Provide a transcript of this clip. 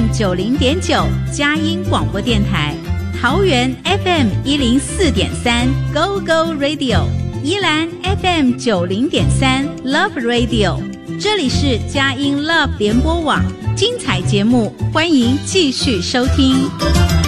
FM 90.9佳音广播电台，桃园 FM 104.3 Go Go Radio， 宜兰 FM 90.3 Love Radio， 这里是佳音 Love 联播网，精彩节目欢迎继续收听。